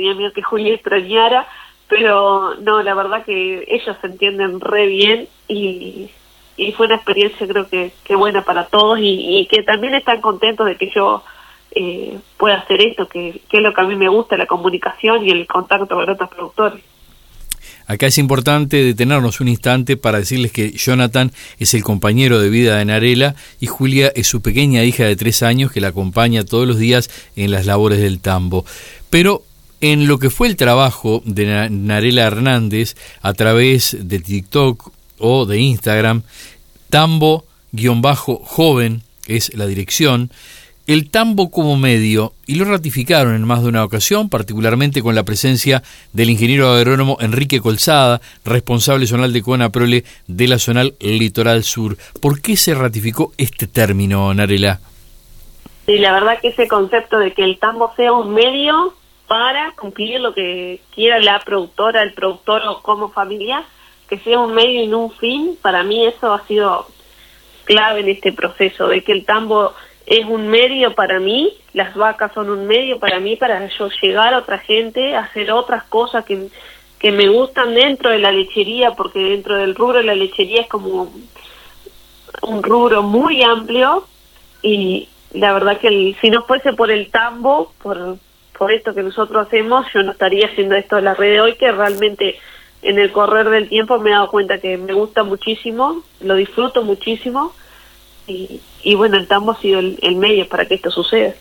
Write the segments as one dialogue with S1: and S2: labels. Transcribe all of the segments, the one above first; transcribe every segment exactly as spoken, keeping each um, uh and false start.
S1: tenía miedo que Julia extrañara, pero no, la verdad que ellos se entienden re bien y, y fue una experiencia creo que, que buena para todos y, y que también están contentos de que yo eh, pueda hacer esto, que, que es lo que a mí me gusta, la comunicación y el contacto con otros productores.
S2: Acá es importante detenernos un instante para decirles que Jonathan es el compañero de vida de Narela y Julia es su pequeña hija de tres años que la acompaña todos los días en las labores del tambo. Pero en lo que fue el trabajo de Narela Hernández a través de TikTok o de Instagram, tambo-joven es la dirección, el tambo como medio, y lo ratificaron en más de una ocasión, particularmente con la presencia del ingeniero agrónomo Enrique Colzada, responsable zonal de CONAPROLE de la zonal Litoral Sur. ¿Por qué se ratificó este término, Narela?
S1: Sí, la verdad que ese concepto de que el tambo sea un medio para cumplir lo que quiera la productora, el productor o como familia, que sea un medio y no un fin, para mí eso ha sido clave en este proceso, de que el tambo es un medio para mí, las vacas son un medio para mí, para yo llegar a otra gente, hacer otras cosas que, que me gustan dentro de la lechería, porque dentro del rubro de la lechería es como un rubro muy amplio, y la verdad que el, si no fuese por el tambo, por, por esto que nosotros hacemos, yo no estaría haciendo esto de la red de hoy, que realmente en el correr del tiempo me he dado cuenta que me gusta muchísimo, lo disfruto muchísimo, y, y bueno, el tambo ha sido el, el medio para que esto suceda.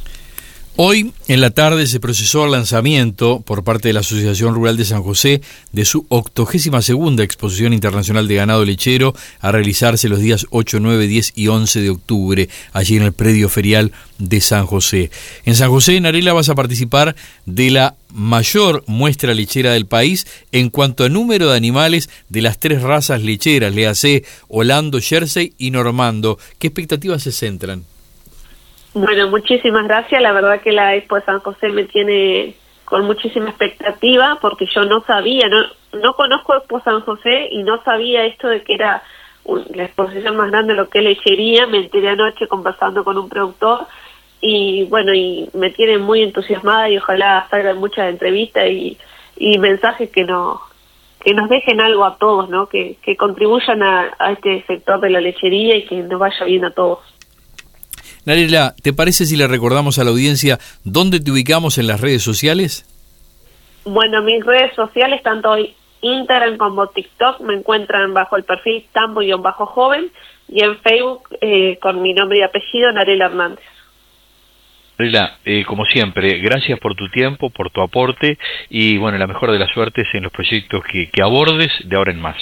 S2: Hoy en la tarde se procesó el lanzamiento por parte de la Asociación Rural de San José de su octogésima segunda Exposición Internacional de Ganado Lechero, a realizarse los días ocho, nueve, diez y once de octubre, allí en el predio ferial de San José. En San José, Narela, vas a participar de la mayor muestra lechera del país en cuanto a número de animales de las tres razas lecheras, le hace Holando, Jersey y Normando. ¿Qué expectativas se centran?
S1: Bueno, muchísimas gracias. La verdad que la Expo de San José me tiene con muchísima expectativa, porque yo no sabía, no no conozco Expo San José y no sabía esto de que era un, la exposición más grande de lo que es lechería. Me enteré anoche conversando con un productor y bueno, y me tiene muy entusiasmada y ojalá salgan muchas entrevistas y, y mensajes que no que nos dejen algo a todos, ¿no? Que, que contribuyan a, a este sector de la lechería y que nos vaya bien a todos.
S2: Narela, ¿te parece si le recordamos a la audiencia dónde te ubicamos en las redes sociales?
S1: Bueno, mis redes sociales, tanto Instagram como TikTok, me encuentran bajo el perfil tambo-joven y en Facebook eh, con mi nombre y apellido, Narela Hernández.
S3: Narela, eh, como siempre, gracias por tu tiempo, por tu aporte y bueno, la mejor de las suertes en los proyectos que, que abordes de ahora en más.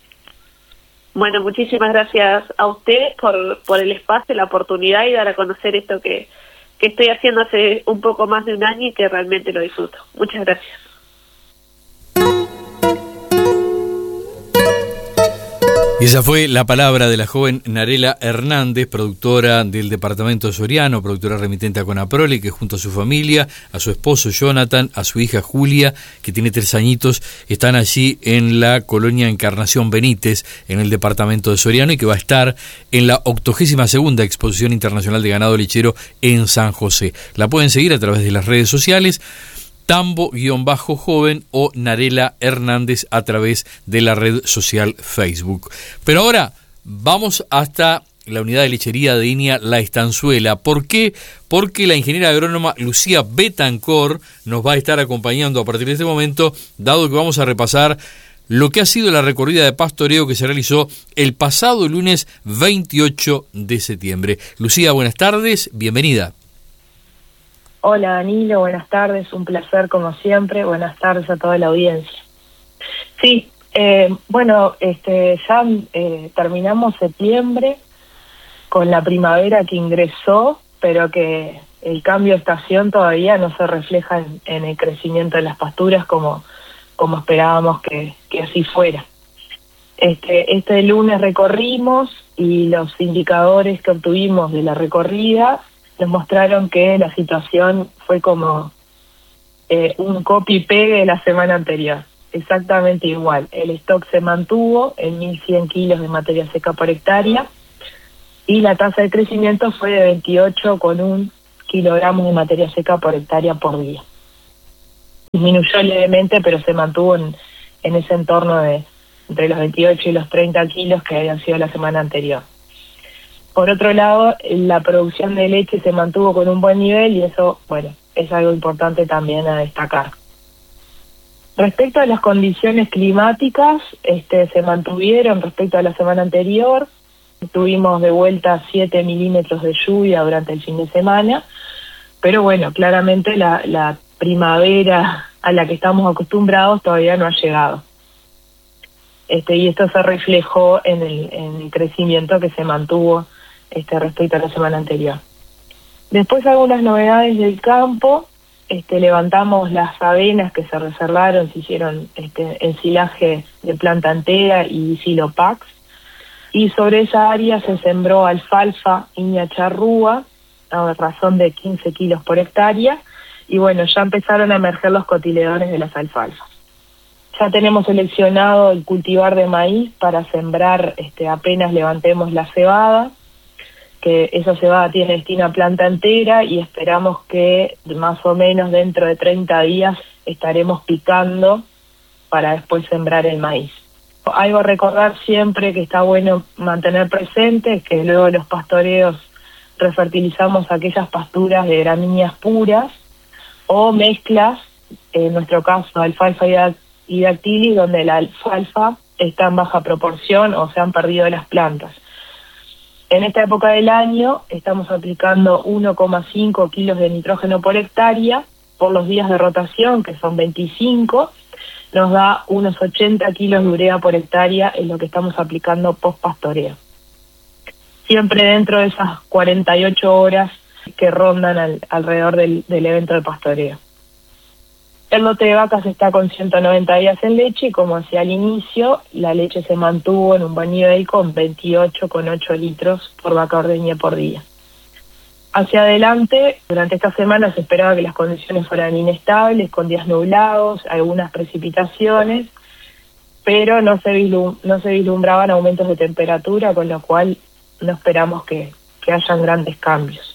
S1: Bueno, muchísimas gracias a usted por, por el espacio, la oportunidad y dar a conocer esto que, que estoy haciendo hace un poco más de un año y que realmente lo disfruto. Muchas gracias.
S2: Y esa fue la palabra de la joven Narela Hernández, productora del departamento de Soriano, productora remitente a CONAPROLE, que junto a su familia, a su esposo Jonathan, a su hija Julia, que tiene tres añitos, están allí en la colonia Encarnación Benítez, en el departamento de Soriano, y que va a estar en la octogésima segunda Exposición Internacional de Ganado Lechero en San José. La pueden seguir a través de las redes sociales, tambo-joven o Narela Hernández a través de la red social Facebook. Pero ahora vamos hasta la unidad de lechería de Inia La Estanzuela. ¿Por qué? Porque la ingeniera agrónoma Lucía Betancor nos va a estar acompañando a partir de este momento, dado que vamos a repasar lo que ha sido la recorrida de pastoreo que se realizó el pasado lunes veintiocho de septiembre. Lucía, buenas tardes, bienvenida.
S4: Hola Danilo, buenas tardes, un placer como siempre, buenas tardes a toda la audiencia. Sí, eh, bueno, este ya eh, terminamos septiembre con la primavera que ingresó, pero que el cambio de estación todavía no se refleja en, en el crecimiento de las pasturas como, como esperábamos que, que así fuera. Este, este lunes recorrimos y los indicadores que obtuvimos de la recorrida nos mostraron que la situación fue como eh, un copy-pegue de la semana anterior, exactamente igual. El stock se mantuvo en mil cien kilos de materia seca por hectárea y la tasa de crecimiento fue de veintiocho coma uno kilogramos de materia seca por hectárea por día. disminuyó levemente, pero se mantuvo en, en ese entorno de entre los veintiocho y los treinta kilos que habían sido la semana anterior. Por otro lado, la producción de leche se mantuvo con un buen nivel y eso, bueno, es algo importante también a destacar. Respecto a las condiciones climáticas, este, se mantuvieron respecto a la semana anterior. Tuvimos de vuelta siete milímetros de lluvia durante el fin de semana, pero bueno, claramente la, la primavera a la que estamos acostumbrados todavía no ha llegado. Este, y esto se reflejó en el, en el crecimiento que se mantuvo este, respecto a la semana anterior. Después algunas novedades del campo. Este, levantamos las avenas que se reservaron, se hicieron este, ensilaje de planta entera y silopax, y sobre esa área se sembró alfalfa Iña charrúa a razón de quince kilos por hectárea, y bueno, ya empezaron a emerger los cotiledones de las alfalfas. Ya tenemos seleccionado el cultivar de maíz para sembrar este, apenas levantemos la cebada, que esa cebada tiene destino a planta entera y esperamos que más o menos dentro de treinta días estaremos picando para después sembrar el maíz. Algo a recordar siempre que está bueno mantener presente es que luego de los pastoreos refertilizamos aquellas pasturas de gramíneas puras o mezclas, en nuestro caso alfalfa y dactilis, donde la alfalfa está en baja proporción o se han perdido las plantas. En esta época del año estamos aplicando uno coma cinco kilos de nitrógeno por hectárea por los días de rotación, que son veinticinco, nos da unos ochenta kilos de urea por hectárea, es lo que estamos aplicando post pastoreo. Siempre dentro de esas cuarenta y ocho horas que rondan al, alrededor del, del evento de pastoreo. El lote de vacas está con ciento noventa días en leche y como decía al inicio, la leche se mantuvo en un buen nivel con veintiocho coma ocho litros por vaca ordeña por día. Hacia adelante, durante esta semana se esperaba que las condiciones fueran inestables, con días nublados, algunas precipitaciones, pero no se, vislum- no se vislumbraban aumentos de temperatura, con lo cual no esperamos que, que hayan grandes cambios.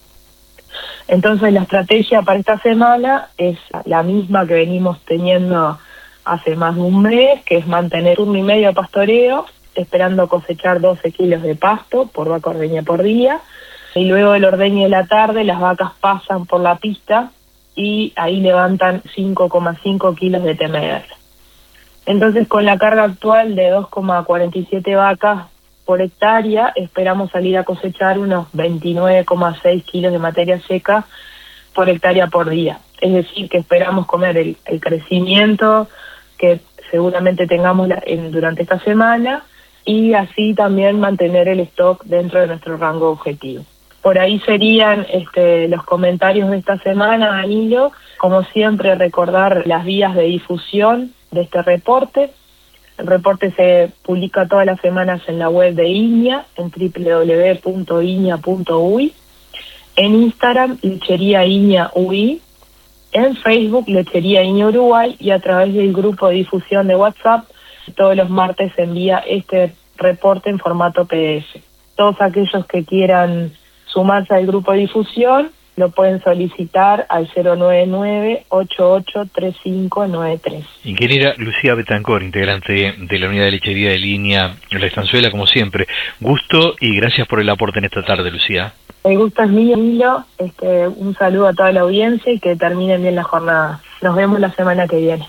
S4: Entonces la estrategia para esta semana es la misma que venimos teniendo hace más de un mes, que es mantener turno y medio de pastoreo, esperando cosechar doce kilos de pasto por vaca ordeña por día, y luego del ordeño de la tarde las vacas pasan por la pista y ahí levantan cinco coma cinco kilos de temer. Entonces con la carga actual de dos coma cuarenta y siete vacas por hectárea, esperamos salir a cosechar unos veintinueve coma seis kilos de materia seca por hectárea por día. Es decir, que esperamos comer el, el crecimiento que seguramente tengamos la, en, durante esta semana y así también mantener el stock dentro de nuestro rango objetivo. Por ahí serían este, los comentarios de esta semana, Danilo. Como siempre, recordar las vías de difusión de este reporte. El reporte se publica todas las semanas en la web de Iña, en doble u doble u doble u punto iña punto u i, en Instagram, Lechería Iña U I, en Facebook, Lechería Iña Uruguay, y a través del grupo de difusión de WhatsApp, todos los martes se envía este reporte en formato P D F. Todos aquellos que quieran sumarse al grupo de difusión lo pueden solicitar al cero nueve nueve, ocho ocho tres cinco nueve tres.
S3: Ingeniera Lucía Betancor, integrante de la unidad de lechería de línea La Estanzuela, como siempre. Gusto y gracias por el aporte en esta tarde, Lucía.
S4: El gusto es mío, Milo. Este, un saludo a toda la audiencia y que terminen bien la jornada. Nos vemos la semana que viene.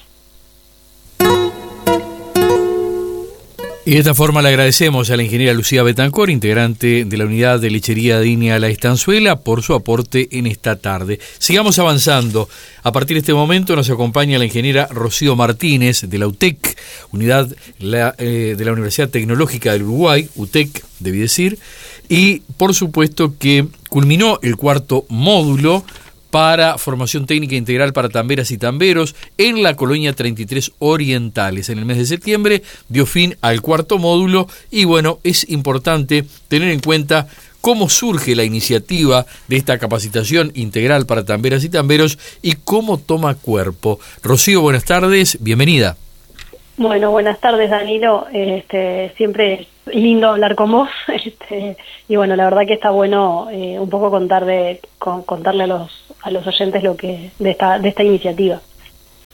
S2: Y de esta forma le agradecemos a la ingeniera Lucía Betancor, integrante de la unidad de lechería de Iña La Estanzuela, por su aporte en esta tarde. Sigamos avanzando. A partir de este momento nos acompaña la ingeniera Rocío Martínez de la U T E C, unidad la, eh, de la Universidad Tecnológica del Uruguay, U T E C, debí decir, y por supuesto que culminó el cuarto módulo para formación técnica integral para tamberas y tamberos en la colonia treinta y tres Orientales. En el mes de septiembre dio fin al cuarto módulo y bueno, es importante tener en cuenta cómo surge la iniciativa de esta capacitación integral para tamberas y tamberos y cómo toma cuerpo. Rocío, buenas tardes, bienvenida.
S5: Bueno, buenas tardes, Danilo. Este, siempre lindo hablar con vos. Este, y bueno, la verdad que está bueno eh, un poco contar de, con, contarle a los a los oyentes lo que de esta de esta iniciativa.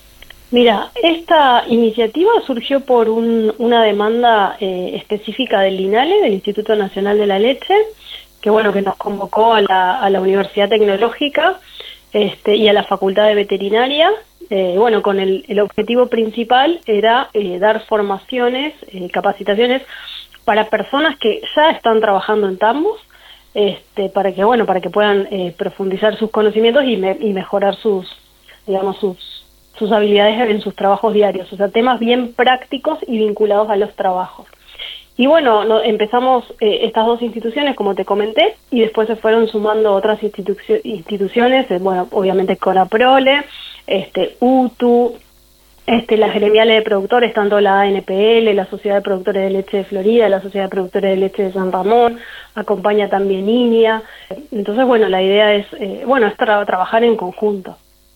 S5: Mira, esta iniciativa surgió por un, una demanda eh, específica del INALE, del Instituto Nacional de la Leche, que bueno, que nos convocó a la, a la Universidad Tecnológica este, y a la Facultad de Veterinaria. Eh, bueno, con el, el objetivo principal era eh, dar formaciones, eh, capacitaciones para personas que ya están trabajando en tambos, este, para que bueno, para que puedan eh, profundizar sus conocimientos y, me, y mejorar sus, digamos, sus sus habilidades en sus trabajos diarios, o sea, temas bien prácticos y vinculados a los trabajos. Y bueno, no, empezamos eh, estas dos instituciones, como te comenté, y después se fueron sumando otras institu instituciones, eh, bueno, obviamente CONAPROLE, este, U T U, este, las gremiales de productores, tanto la A N P L, la Sociedad de Productores de Leche de Florida, la Sociedad de Productores de Leche de San Ramón, acompaña también I N I A. Entonces, bueno, la idea es, eh, bueno, es tra trabajar en conjunto.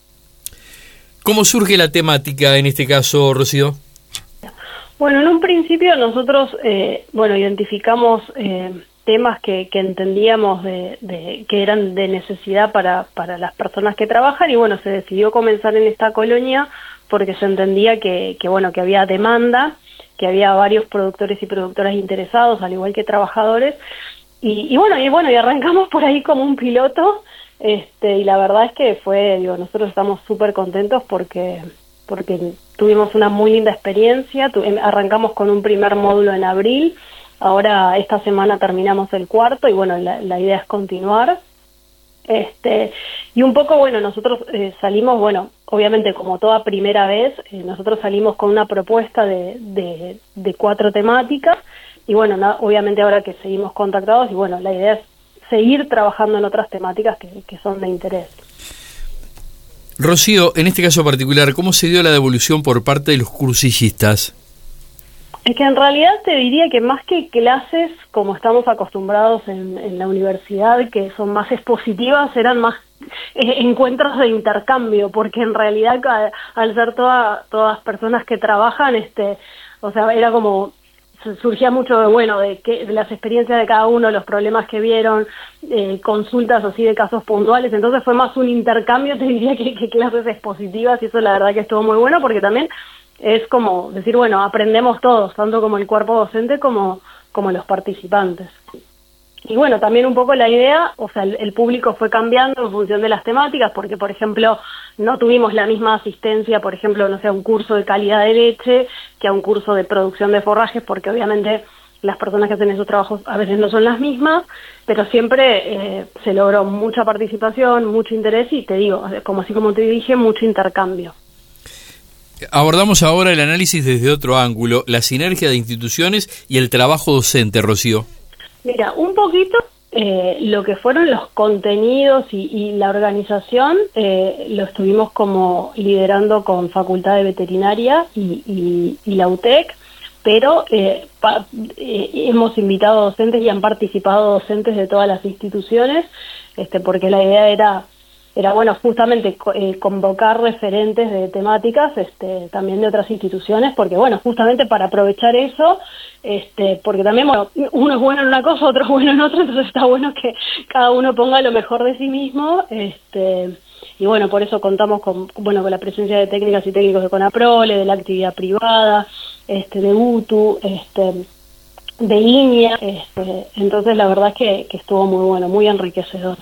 S2: ¿Cómo surge la temática en este caso, Rocío?
S5: Bueno, en un principio nosotros, eh, bueno, identificamos eh, temas que, que entendíamos de, de, que eran de necesidad para, para las personas que trabajan y bueno, se decidió comenzar en esta colonia porque se entendía que, que bueno, que había demanda, que había varios productores y productoras interesados, al igual que trabajadores, y, y bueno, y bueno, y arrancamos por ahí como un piloto. Este, y la verdad es que fue, digo, nosotros estamos súper contentos porque porque tuvimos una muy linda experiencia, tu, arrancamos con un primer módulo en abril, ahora esta semana terminamos el cuarto y bueno, la, la idea es continuar. Este, y un poco, bueno, nosotros eh, salimos, bueno, obviamente como toda primera vez, eh, nosotros salimos con una propuesta de, de, de cuatro temáticas y bueno, na, obviamente ahora que seguimos contactados y bueno, la idea es seguir trabajando en otras temáticas que, que son de interés.
S2: Rocío, en este caso particular, ¿cómo se dio la devolución por parte de los cursillistas?
S5: Es que en realidad te diría que más que clases, como estamos acostumbrados en, en la universidad, que son más expositivas, eran más eh, encuentros de intercambio, porque en realidad al, al ser toda, todas personas que trabajan, este, o sea, era como surgía mucho de, bueno, de, que, de las experiencias de cada uno, los problemas que vieron, eh, consultas así de casos puntuales, entonces fue más un intercambio, te diría, que, que clases expositivas, y eso la verdad que estuvo muy bueno, porque también es como decir, bueno, aprendemos todos, tanto como el cuerpo docente como, como los participantes. Y bueno, también un poco la idea, o sea, el, el público fue cambiando en función de las temáticas, porque, por ejemplo, no tuvimos la misma asistencia, por ejemplo, no sé, a un curso de calidad de leche que a un curso de producción de forrajes, porque obviamente las personas que hacen esos trabajos a veces no son las mismas, pero siempre eh, se logró mucha participación, mucho interés y, te digo, como así como te dije, mucho intercambio.
S2: Abordamos ahora el análisis desde otro ángulo, la sinergia de instituciones y el trabajo docente, Rocío.
S5: Mira, un poquito eh, lo que fueron los contenidos y, y la organización eh, lo estuvimos como liderando con Facultad de Veterinaria y, y, y la U T E C, pero eh, pa, eh, hemos invitado docentes y han participado docentes de todas las instituciones, este, porque la idea era era bueno justamente eh, convocar referentes de temáticas este, también de otras instituciones, porque bueno, justamente para aprovechar eso, este, porque también bueno, uno es bueno en una cosa, otro es bueno en otra, entonces está bueno que cada uno ponga lo mejor de sí mismo, este, y bueno, por eso contamos con bueno con la presencia de técnicas y técnicos de CONAPROLE, de la actividad privada, este, de U T U, este, de I N I A, este, entonces la verdad es que, que estuvo muy bueno, muy enriquecedor.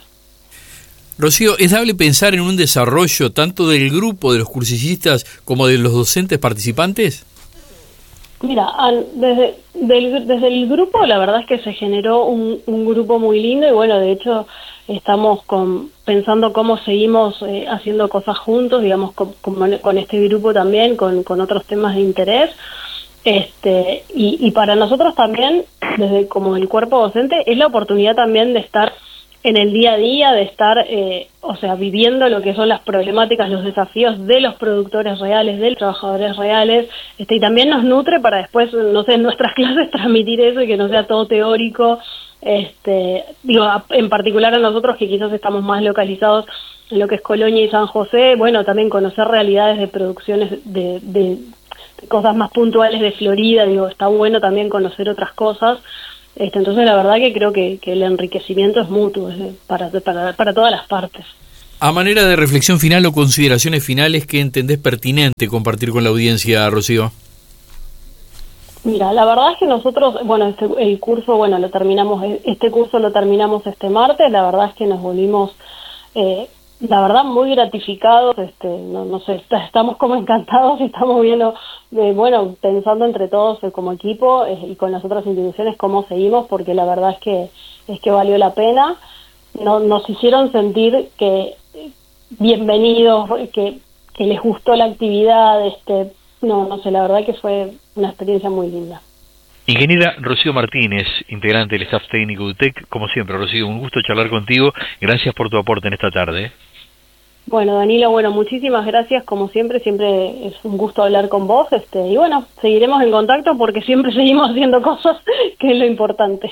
S2: Rocío, ¿es dable pensar en un desarrollo tanto del grupo de los cursillistas como de los docentes participantes?
S5: Mira, desde, del, desde el grupo la verdad es que se generó un, un grupo muy lindo y bueno, de hecho estamos con, pensando cómo seguimos eh, haciendo cosas juntos, digamos, con, con, con este grupo también, con, con otros temas de interés. Este, y, y para nosotros también, desde como el cuerpo docente, es la oportunidad también de estar en el día a día, de estar, eh, o sea, viviendo lo que son las problemáticas, los desafíos de los productores reales, de los trabajadores reales, este, y también nos nutre para después, no sé, en nuestras clases transmitir eso y que no sea todo teórico, este, digo, en particular a nosotros que quizás estamos más localizados en lo que es Colonia y San José, bueno, también conocer realidades de producciones de, de, de cosas más puntuales de Florida, digo, está bueno también conocer otras cosas. Este, entonces la verdad que creo que, que el enriquecimiento es mutuo es para, para, para todas las partes.
S2: A manera de reflexión final o consideraciones finales, ¿qué entendés pertinente compartir con la audiencia, Rocío?
S5: Mira, la verdad es que nosotros, bueno, este, el curso, bueno, lo terminamos, este curso lo terminamos este martes, la verdad es que nos volvimos, eh, la verdad, muy gratificados, este, no, no sé, está, estamos como encantados y estamos viendo, eh, bueno, pensando entre todos eh, como equipo eh, y con las otras instituciones cómo seguimos, porque la verdad es que es que valió la pena. No, nos hicieron sentir que eh, bienvenidos, que, que les gustó la actividad, este, no, no sé, la verdad que fue una experiencia muy linda.
S3: Ingeniera Rocío Martínez, integrante del staff técnico de U T E C, como siempre, Rocío, un gusto charlar contigo, gracias por tu aporte en esta tarde.
S5: Bueno, Danilo, bueno, muchísimas gracias, como siempre, siempre es un gusto hablar con vos, este, y bueno, seguiremos en contacto porque siempre seguimos haciendo cosas, que es lo importante.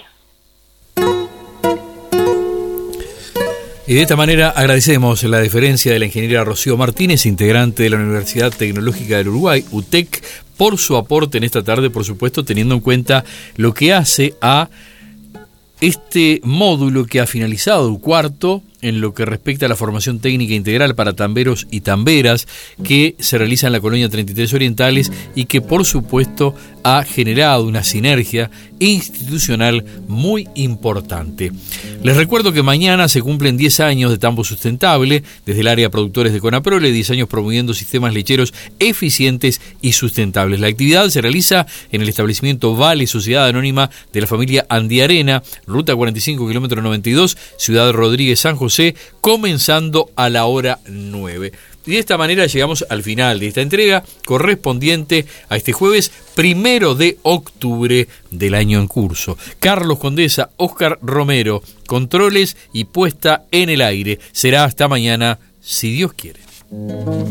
S2: Y de esta manera agradecemos la deferencia de la ingeniera Rocío Martínez, integrante de la Universidad Tecnológica del Uruguay, U T E C, por su aporte en esta tarde, por supuesto, teniendo en cuenta lo que hace a este módulo que ha finalizado, cuarto, en lo que respecta a la formación técnica integral para tamberos y tamberas que se realiza en la colonia treinta y tres Orientales y que por supuesto ha generado una sinergia institucional muy importante. Les recuerdo que mañana se cumplen diez años de Tambo Sustentable, desde el área productores de Conaprole, diez años promoviendo sistemas lecheros eficientes y sustentables. La actividad se realiza en el establecimiento Vale Sociedad Anónima de la familia Andiarena, ruta cuarenta y cinco, kilómetro noventa y dos, Ciudad Rodríguez, San José, comenzando a la hora nueve. Y de esta manera llegamos al final de esta entrega correspondiente a este jueves primero de octubre del año en curso. Carlos Condesa, Óscar Romero, controles y puesta en el aire. Será hasta mañana, si Dios quiere.